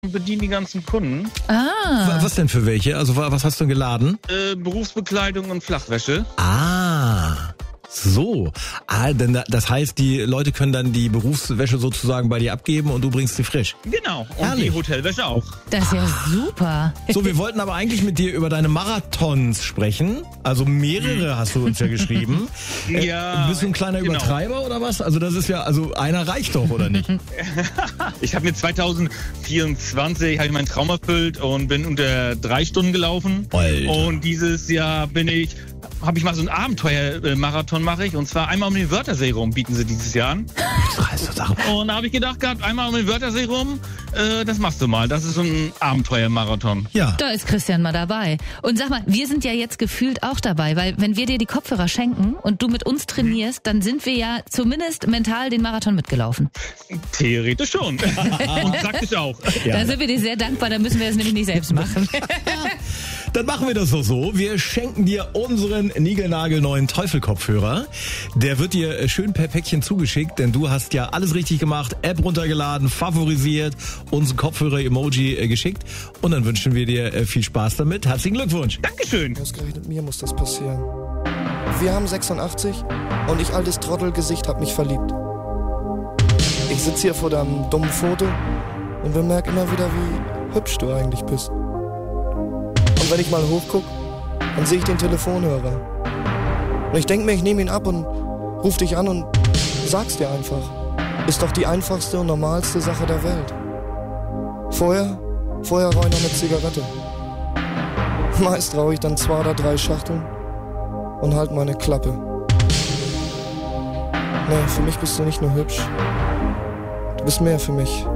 und bediene die ganzen Kunden. Ah. Was denn für welche? Also was hast du geladen? Berufsbekleidung und Flachwäsche. So. Denn das heißt, die Leute können dann die Berufswäsche sozusagen bei dir abgeben und du bringst sie frisch. Genau. Und Herrlich. die Hotelwäsche auch. Das ist ja super. So, wir wollten aber eigentlich mit dir über deine Marathons sprechen. Also mehrere hast du uns ja geschrieben. Ja. Bist du ein kleiner genau. Übertreiber oder was? Also das ist ja, also einer reicht doch, oder nicht? Ich habe mir 2024 habe ich meinen Traum erfüllt und bin unter 3 Stunden gelaufen. Alter. Und dieses Jahr habe ich mal so einen Abenteuermarathon mache ich. Und zwar einmal um den Wörthersee rum bieten sie dieses Jahr an. Und da habe ich gedacht gehabt, einmal um den Wörthersee rum, das machst du mal. Das ist so ein Abenteuermarathon. Ja. Da ist Christian mal dabei. Und sag mal, wir sind ja jetzt gefühlt auch dabei, weil wenn wir dir die Kopfhörer schenken und du mit uns trainierst, dann sind wir ja zumindest mental den Marathon mitgelaufen. Theoretisch schon. Und praktisch auch. Ja. Da sind wir dir sehr dankbar, da müssen wir es nämlich nicht selbst machen. Dann machen wir das doch so. Wir schenken dir unseren niegelnagelneuen Teufel-Kopfhörer. Der wird dir schön per Päckchen zugeschickt, denn du hast ja alles richtig gemacht. App runtergeladen, favorisiert, uns ein Kopfhörer-Emoji geschickt. Und dann wünschen wir dir viel Spaß damit. Herzlichen Glückwunsch. Dankeschön. Ausgerechnet mir muss das passieren. Wir haben 86 und ich, altes Trottelgesicht, hab mich verliebt. Ich sitz hier vor deinem dummen Foto und bemerke immer wieder, wie hübsch du eigentlich bist. Und wenn ich mal hochguck, dann sehe ich den Telefonhörer. Und ich denk mir, ich nehme ihn ab und ruf dich an und sag's dir einfach. Ist doch die einfachste und normalste Sache der Welt. Vorher rauche ich noch eine Zigarette. Meist rauche ich dann 2 oder 3 Schachteln und halt meine Klappe. Nee, für mich bist du nicht nur hübsch. Du bist mehr für mich.